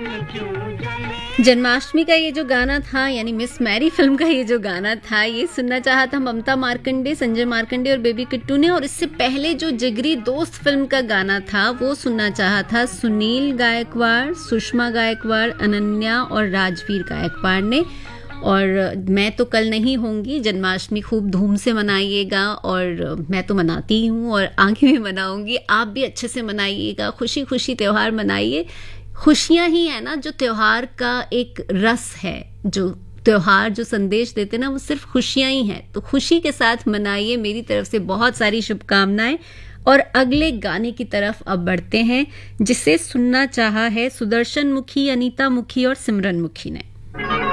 जन्माष्टमी का ये जो गाना था, यानी मिस मैरी फिल्म का ये जो गाना था, ये सुनना चाहा था ममता मार्कंडे, संजय मार्कंडे और बेबी किट्टू ने। और इससे पहले जो जिगरी दोस्त फिल्म का गाना था वो सुनना चाहा था सुनील गायकवाड़, सुषमा गायकवाड़, अनन्या और राजवीर गायकवाड़ ने। और मैं तो कल नहीं होंगी, जन्माष्टमी खूब धूम से मनाइएगा, और मैं तो मनाती ही हूँ और आगे भी मनाऊंगी। आप भी अच्छे से मनाइएगा, खुशी खुशी त्यौहार मनाइए। खुशियाँ ही है ना जो त्यौहार का एक रस है, जो त्यौहार जो संदेश देते ना वो सिर्फ खुशियाँ ही हैं। तो खुशी के साथ मनाइए, मेरी तरफ से बहुत सारी शुभकामनाएं। और अगले गाने की तरफ अब बढ़ते हैं, जिसे सुनना चाहा है सुदर्शन मुखी, अनीता मुखी और सिमरन मुखी ने।